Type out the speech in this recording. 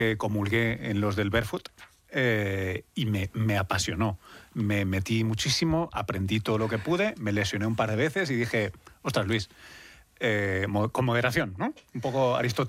comulgué en los del barefoot y me apasionó. Me metí muchísimo, aprendí todo lo que pude, me lesioné un par de veces y dije, ostras, Luis, con moderación, ¿no? Un poco aristotélico.